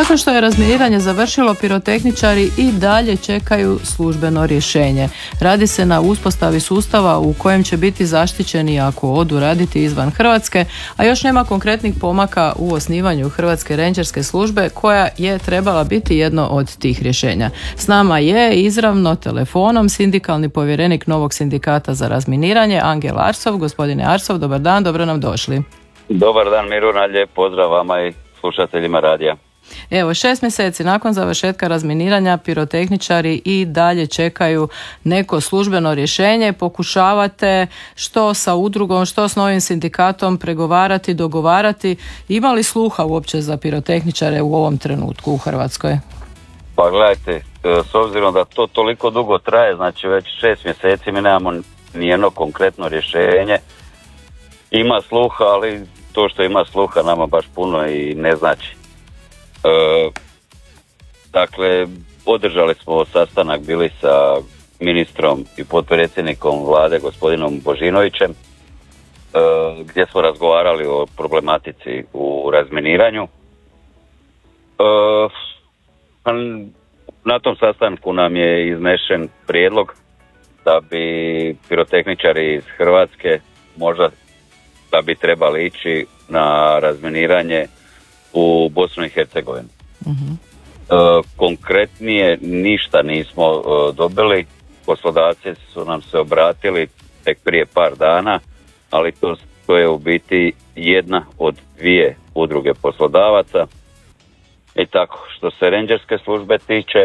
Nakon što je razminiranje završilo, pirotehničari i dalje čekaju službeno rješenje. Radi se na uspostavi sustava u kojem će biti zaštićeni ako odu raditi izvan Hrvatske, a još nema konkretnih pomaka u osnivanju Hrvatske rendžerske službe koja je trebala biti jedno od tih rješenja. S nama je izravno telefonom sindikalni povjerenik novog sindikata za razminiranje Angel Arsov. Gospodine Arsov, dobar dan, dobro nam došli. Dobar dan Miruna, lijep pozdrav vama i slušateljima radija. Evo, 6 mjeseci nakon završetka razminiranja pirotehničari i dalje čekaju neko službeno rješenje. Pokušavate što sa udrugom, što s novim sindikatom pregovarati, dogovarati. Ima li sluha uopće za pirotehničare u ovom trenutku u Hrvatskoj? Pa gledajte, s obzirom da to toliko dugo traje, znači već 6 mjeseci mi nemamo nijedno konkretno rješenje. Ima sluha, ali to što ima sluha nama baš puno i ne znači. Dakle, održali smo sastanak, bili sa ministrom i potpredsjednikom vlade gospodinom Božinovićem, gdje smo razgovarali o problematici u razminiranju. Na tom sastanku nam je iznešen prijedlog da bi pirotehničari iz Hrvatske možda da bi trebali ići na razminiranje u Bosnu i Hercegovinu. Konkretnije ništa nismo dobili, poslodavci su nam se obratili tek prije par dana, ali to je u biti jedna od dvije udruge poslodavaca. I tako, što se rendžerske službe tiče,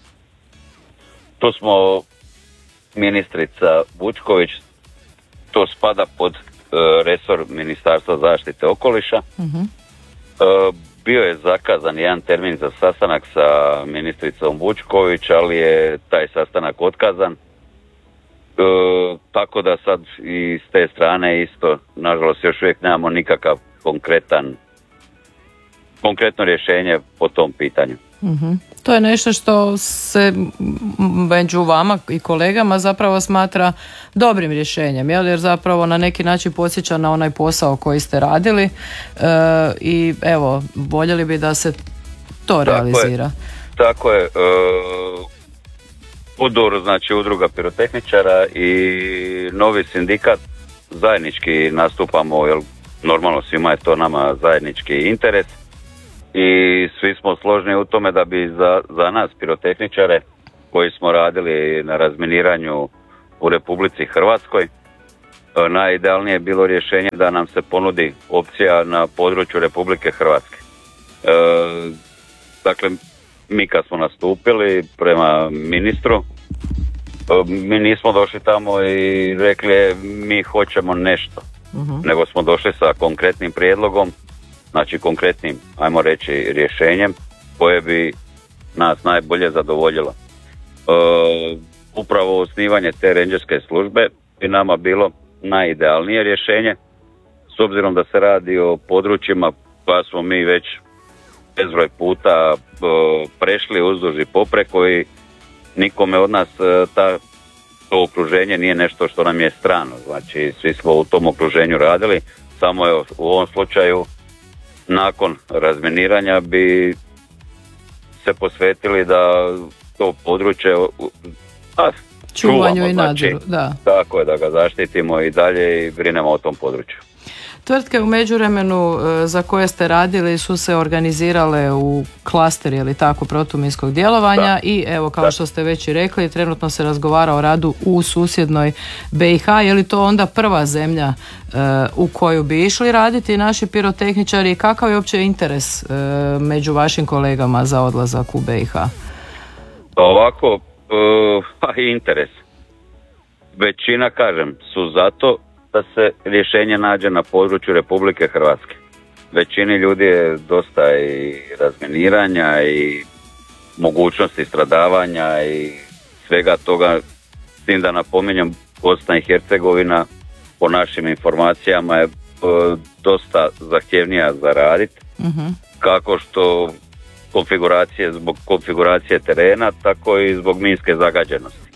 tu smo ministrica Vučković, to spada pod resor Ministarstva zaštite okoliša. Bio je zakazan jedan termin za sastanak sa ministricom Vučković, ali je taj sastanak otkazan. Tako da sad i s te strane isto, nažalost, još uvijek nemamo nikakav konkretno rješenje po tom pitanju. To je nešto što se među vama i kolegama zapravo smatra dobrim rješenjem, jer zapravo na neki način podsjeća na onaj posao koji ste radili i evo, voljeli bi da se to realizira. Tako je. UDUR, znači udruga pirotehničara i novi sindikat zajednički nastupamo, jer normalno svima je to nama zajednički interes. I svi smo složni u tome da bi za nas pirotehničare koji smo radili na razminiranju u Republici Hrvatskoj najidealnije bilo rješenje da nam se ponudi opcija na području Republike Hrvatske. Dakle, mi kad smo nastupili prema ministru, mi nismo došli tamo i rekli mi hoćemo nešto, nego smo došli sa konkretnim prijedlogom, znači konkretnim, ajmo reći, rješenjem koje bi nas najbolje zadovoljilo. Upravo osnivanje te rendžerske službe bi nama bilo najidealnije rješenje, s obzirom da se radi o područjima koja smo mi već bezbroj puta prešli uzduž i popreko i nikome od nas to okruženje nije nešto što nam je strano. Znači, svi smo u tom okruženju radili, samo je u ovom slučaju nakon razminiranja bi se posvetili da to područje čuvanju i nadzoru, znači, da. Tako je, da ga zaštitimo i dalje i brinemo o tom području. Tvrtke u međuvremenu za koje ste radili su se organizirale u klasteri, ili tako, protuminskog djelovanja. Da. I evo, kao što ste već i rekli, trenutno se razgovara o radu u susjednoj BiH. Je li to onda prva zemlja u koju bi išli raditi naši pirotehničari? Kakav je uopće interes među vašim kolegama za odlazak u BiH? Ovako, interes. Većina, kažem, su zato da se rješenje nađe na području Republike Hrvatske. Većini ljudi je dosta i razminiranja i mogućnosti stradavanja i svega toga, s tim da napominjem, Bosna i Hercegovina po našim informacijama je dosta zahtjevnija za raditi, kako što zbog konfiguracije terena, tako i zbog minske zagađenosti.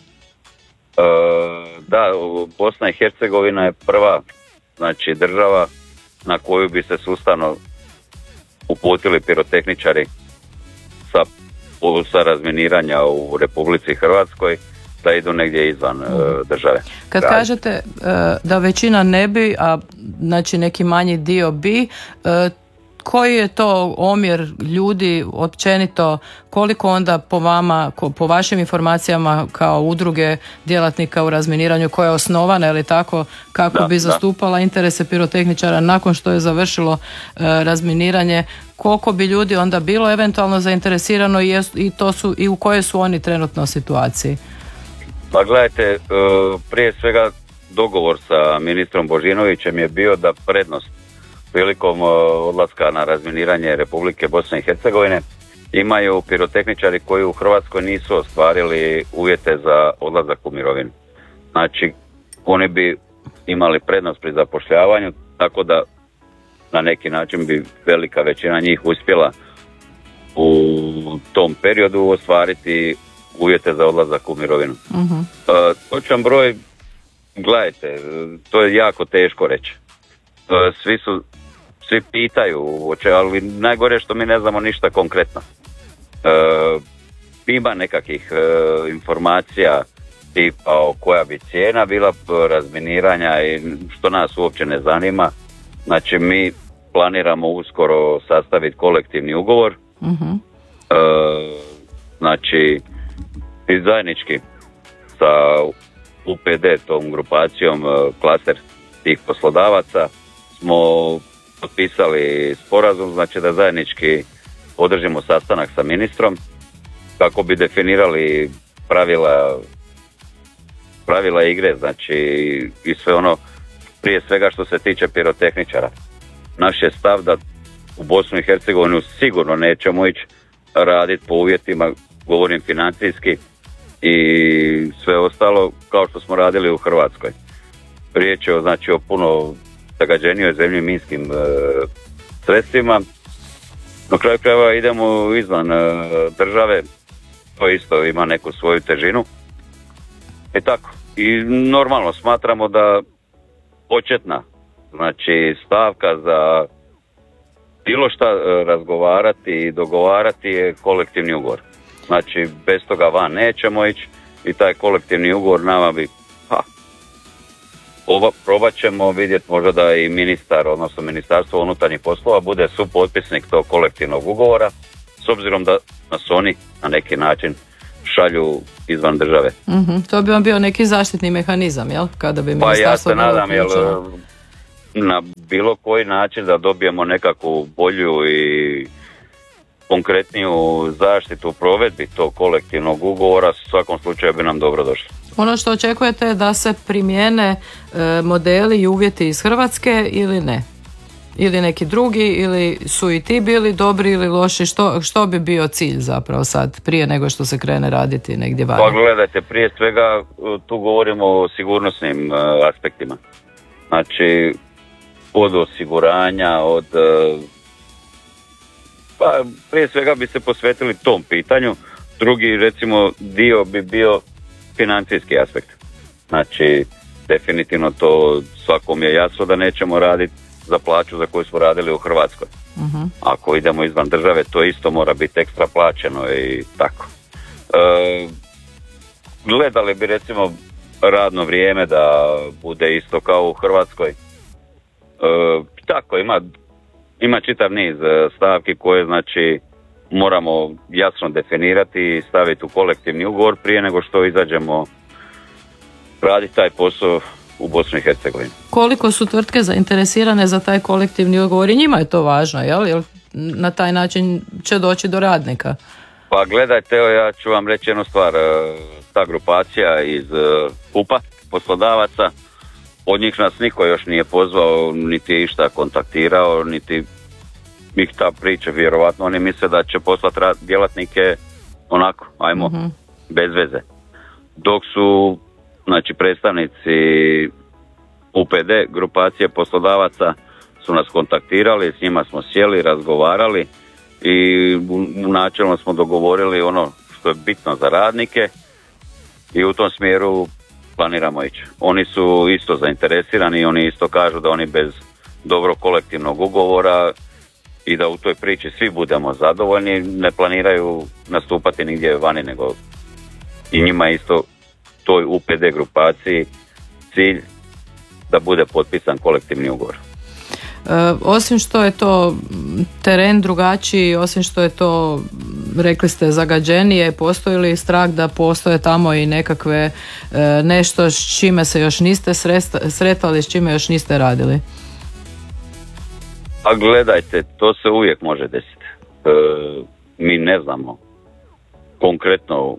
Da, Bosna i Hercegovina je prva, znači, država na koju bi se sustavno uputili pirotehničari sa razminiranja u Republici Hrvatskoj da idu negdje izvan države. Kad kažete da većina ne bi, a znači neki manji dio bi, koji je to omjer ljudi općenito, koliko onda po vama, po vašim informacijama kao udruge djelatnika u razminiranju koja je osnovana ili tako, kako bi zastupala interese pirotehničara nakon što je završilo razminiranje, koliko bi ljudi onda bilo eventualno zainteresirano i u kojoj su oni trenutno situaciji? Pa gledajte, prije svega dogovor sa ministrom Božinovićem je bio da prednost prilikom odlaska na razminiranje Republike Bosne i Hercegovine imaju pirotehničari koji u Hrvatskoj nisu ostvarili uvjete za odlazak u mirovinu. Znači, oni bi imali prednost pri zapošljavanju, tako da na neki način bi velika većina njih uspjela u tom periodu ostvariti uvjete za odlazak u mirovinu. Točan broj, gledajte, to je jako teško reći. Svi pitaju, ali najgore što mi ne znamo ništa konkretno. Ima nekakvih informacija tipa koja bi cijena bila razminiranja i što nas uopće ne zanima. Znači mi planiramo uskoro sastaviti kolektivni ugovor. Znači i zajednički sa UPD, tom grupacijom klaster tih poslodavaca, smo potpisali sporazum, znači da zajednički održimo sastanak sa ministrom kako bi definirali pravila igre, znači i sve ono, prije svega što se tiče pirotehničara. Naš je stav da u Bosnu i Hercegovinu sigurno nećemo ići raditi po uvjetima, govorim financijski i sve ostalo kao što smo radili u Hrvatskoj. Riječ je znači o puno zagađenijoj zemlji minskim sredstvima. Na kraju krajeva idemo izvan države, to isto ima neku svoju težinu. I tako. I normalno smatramo da početna, znači stavka za bilo šta razgovarati i dogovarati je kolektivni ugovor. Znači bez toga van nećemo ići i taj kolektivni ugovor nama bi probat ćemo vidjeti možda da i ministar, odnosno Ministarstvo unutarnjih poslova bude supotpisnik tog kolektivnog ugovora, s obzirom da nas oni na neki način šalju izvan države. To bi vam bio neki zaštitni mehanizam, jel? Kada bi ministarstvo... Pa ja se nadam, jel, na bilo koji način da dobijemo nekakvu bolju i konkretniju zaštitu u provedbi tog kolektivnog ugovora, u svakom slučaju bi nam dobro došlo. Ono što očekujete je da se primijene modeli i uvjeti iz Hrvatske ili ne? Ili neki drugi, ili su i ti bili dobri ili loši? Što bi bio cilj zapravo sad, prije nego što se krene raditi negdje vani? Pa gledajte, prije svega tu govorimo o sigurnosnim aspektima. Znači, od osiguranja, pa prije svega bi se posvetili tom pitanju. Drugi, recimo, dio bi bio financijski aspekt. Znači, definitivno to svakom je jasno da nećemo raditi za plaću za koju smo radili u Hrvatskoj. Ako idemo izvan države, to isto mora biti ekstra plaćeno i tako. Gledali bi recimo radno vrijeme da bude isto kao u Hrvatskoj. Tako, ima čitav niz stavki koje znači moramo jasno definirati i staviti u kolektivni ugovor prije nego što izađemo raditi taj posao u Bosni i Hercegovini. Koliko su tvrtke zainteresirane za taj kolektivni ugovor i njima je to važno, jel? Jer na taj način će doći do radnika? Pa gledajte, evo ja ću vam reći jednu stvar. Ta grupacija iz UPA, poslodavaca, od njih nas niko još nije pozvao, niti išta kontaktirao, niti ih ta priča, vjerovatno oni misle da će poslati djelatnike onako, bez veze. Dok su, znači, predstavnici UPD, grupacije poslodavaca, su nas kontaktirali, s njima smo sjeli, razgovarali i načelno smo dogovorili ono što je bitno za radnike i u tom smjeru planiramo ići. Oni su isto zainteresirani i oni isto kažu da oni bez dobrog kolektivnog ugovora i da u toj priči svi budemo zadovoljni, ne planiraju nastupati nigdje vani, nego i njima isto toj UPD grupaciji cilj da bude potpisan kolektivni ugovor. Osim što je to teren drugačiji, osim što je to, rekli ste, zagađenije, postoji li strah da postoje tamo i nekakve nešto s čime se još niste sretali, s čime još niste radili? A gledajte, to se uvijek može desiti. Mi ne znamo konkretno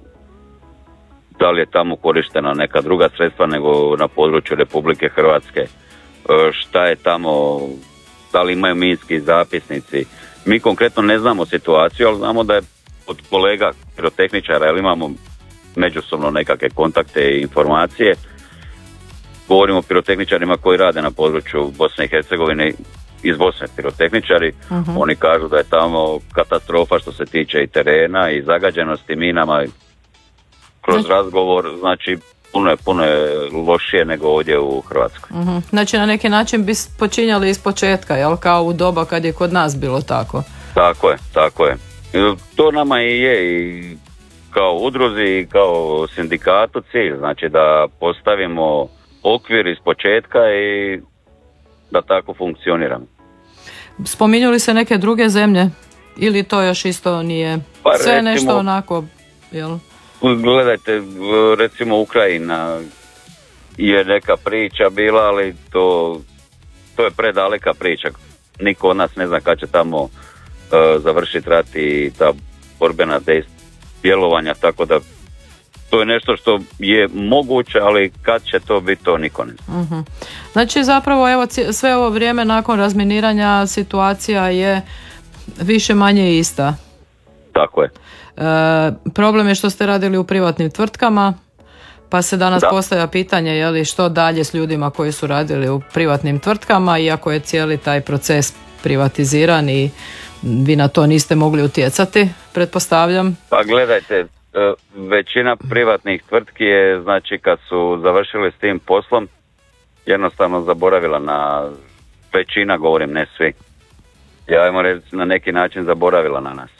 da li je tamo korištena neka druga sredstva nego na području Republike Hrvatske. Šta je tamo, da li imaju minski zapisnici. Mi konkretno ne znamo situaciju, ali znamo da je od kolega pirotehničara, jer imamo međusobno nekakve kontakte i informacije. Govorimo o pirotehničarima koji rade na području Bosne i Hercegovine, iz Bosne pirotehničari. Oni kažu da je tamo katastrofa što se tiče i terena i zagađenosti minama. Kroz razgovor, znači puno je lošije nego ovdje u Hrvatskoj. Znači na neki način bi počinjali iz početka, jel, kao u doba kad je kod nas bilo tako? Tako je. To nama i je i kao udruzi i kao sindikatu cilj, znači da postavimo okvir iz početka i da tako funkcioniramo. Spominjuli se neke druge zemlje ili to još isto nije? Pa sve recimo, nešto onako, jel? Gledajte, recimo Ukrajina je neka priča bila, ali to je predaleka priča. Niko od nas ne zna kad će tamo završiti rat i ta borbena djelovanja, tako da to je nešto što je moguće, ali kad će to biti, to niko ne zna. Znači zapravo evo sve ovo vrijeme nakon razminiranja situacija je više manje ista. Tako je. Problem je što ste radili u privatnim tvrtkama, pa se danas postavlja pitanje je li što dalje s ljudima koji su radili u privatnim tvrtkama, iako je cijeli taj proces privatiziran i vi na to niste mogli utjecati, pretpostavljam. Pa gledajte, većina privatnih tvrtki je, znači kad su završili s tim poslom, jednostavno zaboravila većina, govorim, ne svi, ajmo reći na neki način zaboravila na nas.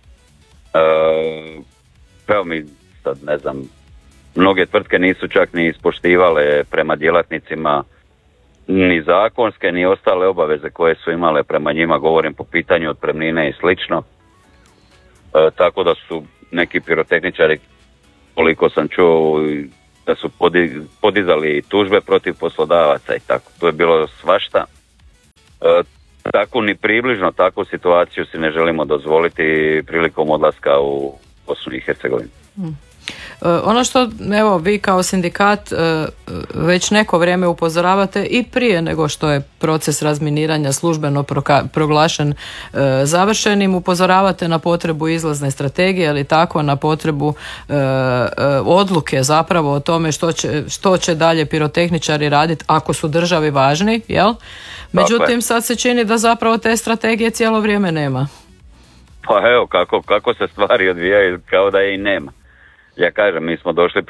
Evo mi sad ne znam, mnoge tvrtke nisu čak ni ispoštivale prema djelatnicima ni zakonske ni ostale obaveze koje su imale prema njima, govorim po pitanju otpremnine i slično. Tako da su neki pirotehničari, koliko sam čuo, da su podizali tužbe protiv poslodavaca i tako. To je bilo svašta. Tako ni približno takvu situaciju si ne želimo dozvoliti prilikom odlaska u Bosnu i Hercegovinu. Ono što evo vi kao sindikat već neko vrijeme upozoravate i prije nego što je proces razminiranja službeno proglašen završenim, upozoravate na potrebu izlazne strategije, ali tako na potrebu odluke zapravo o tome što će dalje pirotehničari raditi ako su državi važni, jel? Međutim, sad se čini da zapravo te strategije cijelo vrijeme nema. Pa evo, kako se stvari odvijaju, kao da je i nema. Ja kažem, mi smo došli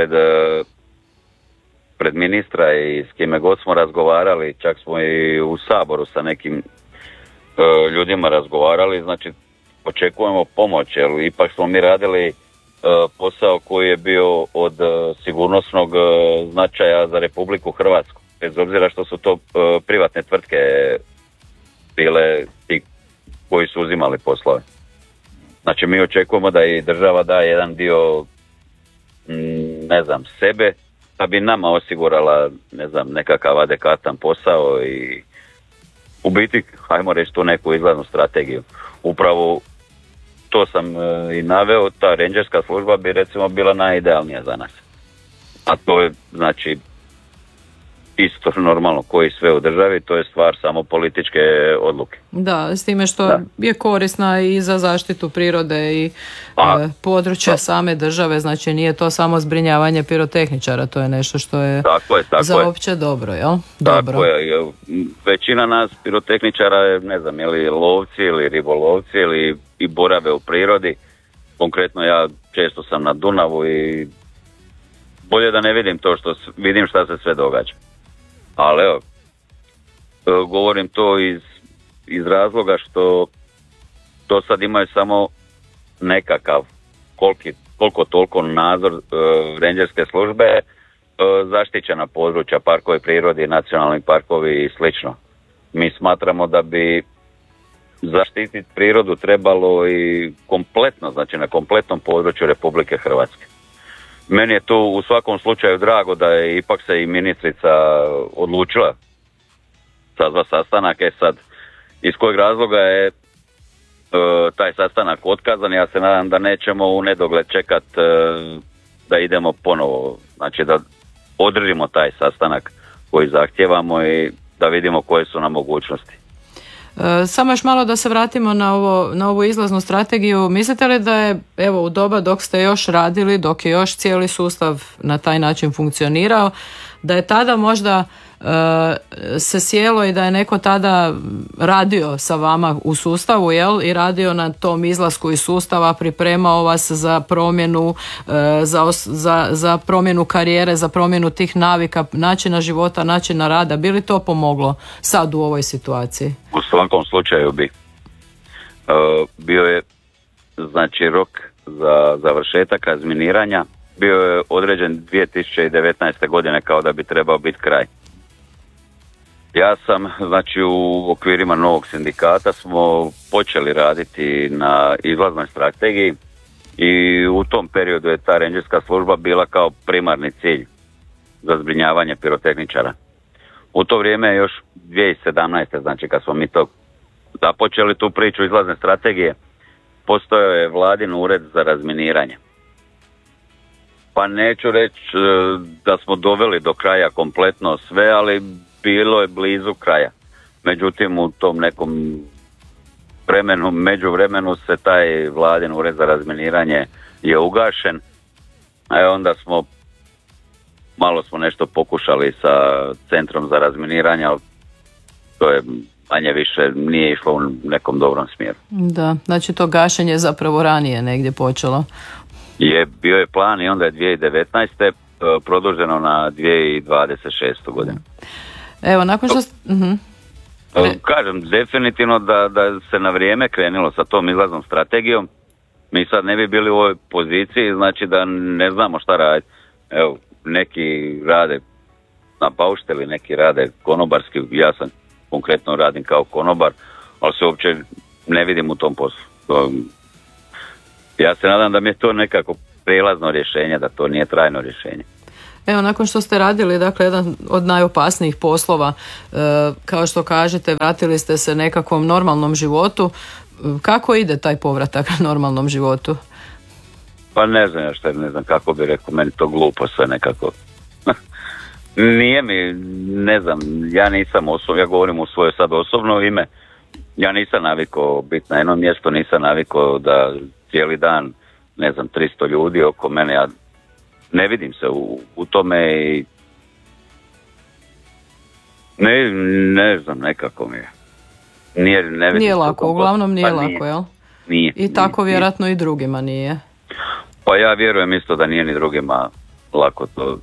pred ministra i s kime god smo razgovarali, čak smo i u Saboru sa nekim ljudima razgovarali, znači očekujemo pomoć, jer ipak smo mi radili posao koji je bio od sigurnosnog značaja za Republiku Hrvatsku, bez obzira što su to privatne tvrtke bile ti koji su uzimali poslove. Znači mi očekujemo da i država da jedan dio, ne znam, sebe, da bi nama osigurala, ne znam, nekakav adekvatan posao i u biti, hajmo reći, tu neku izlaznu strategiju. Upravo to sam i naveo, ta rangerska služba bi recimo bila najidealnija za nas. A to je, znači, isto normalno koji sve u državi, to je stvar samo političke odluke. Da, s time što je korisna i za zaštitu prirode i područja same države, znači nije to samo zbrinjavanje pirotehničara, to je nešto što je za opće dobro, jel? Dobro. Tako je, većina nas pirotehničara, ne znam, ili lovci ili ribolovci ili i borave u prirodi. Konkretno ja često sam na Dunavu i bolje da ne vidim to što vidim šta se sve događa. Ali evo, govorim to iz iz razloga što do sad imaju samo nekakav koliko toliko nadzor renđerske službe, zaštićena područja, parkovi prirode, nacionalni parkovi i slično. Mi smatramo da bi zaštititi prirodu trebalo i kompletno, znači na kompletnom području Republike Hrvatske. Meni je tu u svakom slučaju drago da je ipak se i ministrica odlučila sazva sastanak. Sad, iz kojeg razloga je taj sastanak otkazan, ja se nadam da nećemo u nedogled čekat da idemo ponovo, znači da održimo taj sastanak koji zahtijevamo i da vidimo koje su nam mogućnosti. Samo još malo da se vratimo na ovu izlaznu strategiju. Mislite li da je, evo, u doba dok ste još radili, dok je još cijeli sustav na taj način funkcionirao, da je tada možda se sjelo i da je neko tada radio sa vama u sustavu, jel? I radio na tom izlasku iz sustava, pripremao vas za promjenu, za promjenu karijere, za promjenu tih navika, načina života, načina rada. Bi li to pomoglo sad u ovoj situaciji? U svakom slučaju bi. Bio je znači rok za završetak razminiranja, bio je određen 2019. godine kao da bi trebao biti kraj. Ja sam, znači u okvirima novog sindikata smo počeli raditi na izlaznoj strategiji i u tom periodu je ta rendžerska služba bila kao primarni cilj za zbrinjavanje pirotehničara. U to vrijeme još 2017. znači kad smo mi to započeli tu priču izlazne strategije, postojao je vladin ured za razminiranje. Pa neću reći da smo doveli do kraja kompletno sve, ali bilo je blizu kraja. Međutim, u tom nekom međuvremenu se taj vladin ured za razminiranje je ugašen, a onda malo smo nešto pokušali sa centrom za razminiranje, ali to je manje više nije išlo u nekom dobrom smjeru. Da, znači to gašenje je zapravo ranije negdje počelo. Bio je plan i onda je 2019. produženo na 2026. godinu. Evo, nakon što... Kažem, definitivno da se na vrijeme krenulo sa tom izlaznom strategijom, mi sad ne bi bili u ovoj poziciji, znači da ne znamo šta raditi. Evo, neki rade na baušteli, neki rade konobarski, ja sam konkretno radim kao konobar, ali se uopće ne vidim u tom poslu. Ja se nadam da mi je to nekako prijelazno rješenje, da to nije trajno rješenje. Evo, nakon što ste radili, dakle, jedan od najopasnijih poslova, kao što kažete, vratili ste se nekakvom normalnom životu. Kako ide taj povratak normalnom životu? Pa ne znam ne znam kako bi rekao, meni to glupo sve nekako. Nije mi, ne znam, ja nisam ja govorim u svoje sad osobno ime, ja nisam navikao biti na jednom mjestu, nisam navikao da cijeli dan, ne znam, 300 ljudi oko mene, ja ne vidim se u tome i ne znam, nekako mi je. Nije lako, uglavnom nije lako, jel? Nije. I tako vjerojatno i drugima nije. Pa ja vjerujem isto da nije ni drugima lako to.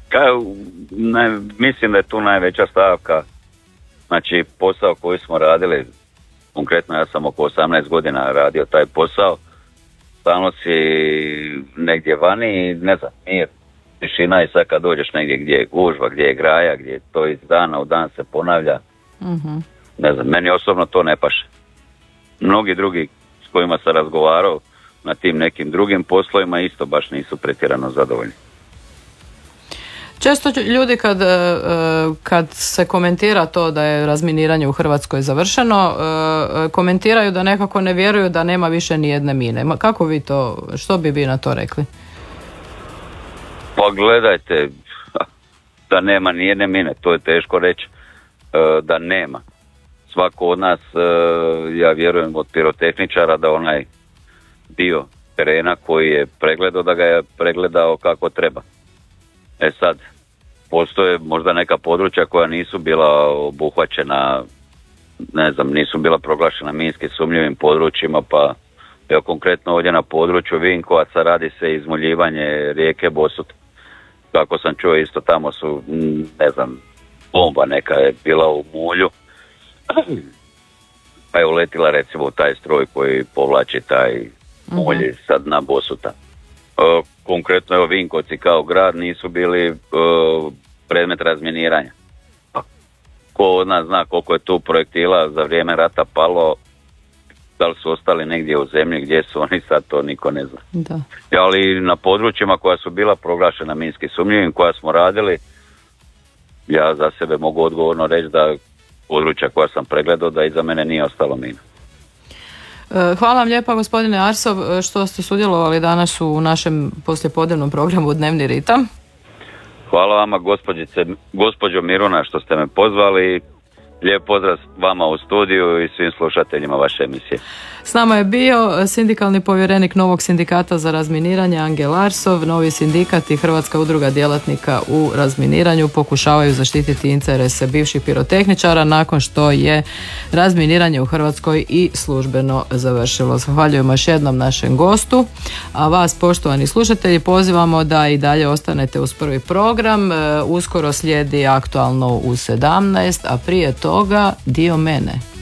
Mislim da je tu najveća stavka, znači posao koji smo radili, konkretno ja sam oko 18 godina radio taj posao, stalno si negdje vani i ne znam, mir, tišina i sad kad dođeš negdje gdje je gužva, gdje je graja, gdje to iz dana u dan se ponavlja, ne znam, meni osobno to ne paše. Mnogi drugi s kojima sam razgovarao na tim nekim drugim poslovima isto baš nisu pretjerano zadovoljni. Često ljudi kad se komentira to da je razminiranje u Hrvatskoj završeno, komentiraju da nekako ne vjeruju da nema više ni jedne mine. Kako vi to, što bi vi na to rekli? Pa gledajte, da nema ni jedne mine, to je teško reći da nema. Svako od nas, ja vjerujem od pirotehničara, da onaj dio terena koji je pregledao, da ga je pregledao kako treba. Sad, postoje možda neka područja koja nisu bila obuhvaćena, ne znam, nisu bila proglašena minski sumnjivim područjima, pa evo konkretno ovdje na području Vinkovaca radi se izmuljivanje rijeke Bosut. Kako sam čuo, isto tamo su, ne znam, bomba neka je bila u mulju. pa je uletila recimo u taj stroj koji povlači taj mulj sad na Bosuta. Konkretno evo Vinkovci kao grad nisu bili predmet razminiranja. Ko od nas zna koliko je tu projektila za vrijeme rata palo, da li su ostali negdje u zemlji, gdje su oni sad, to niko ne zna. Da. Ali na područjima koja su bila proglašena minski sumnjivim, koja smo radili, ja za sebe mogu odgovorno reći da područja koja sam pregledao da iza mene nije ostalo mina. Hvala vam lijepa gospodine Arsov što ste sudjelovali danas u našem poslijepodnevnom programu Dnevni ritam. Hvala vama gospođo Miruna što ste me pozvali. Lijep pozdrav vama u studiju i svim slušateljima vaše emisije. S nama je bio sindikalni povjerenik novog sindikata za razminiranje Angel Arsov. Novi sindikat i Hrvatska udruga djelatnika u razminiranju pokušavaju zaštititi interese bivših pirotehničara nakon što je razminiranje u Hrvatskoj i službeno završilo. Zahvaljujemo još jednom našem gostu, a vas poštovani slušatelji pozivamo da i dalje ostanete uz prvi program. Uskoro slijedi aktualno u 17, a prije toga dio mene.